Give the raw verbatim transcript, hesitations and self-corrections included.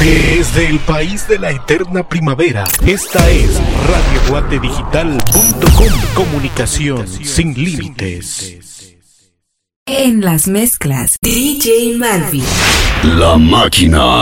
Desde el país de la eterna primavera, esta es radio guate digital punto com. Comunicación sin límites. En las mezclas, D J Malvi. La máquina.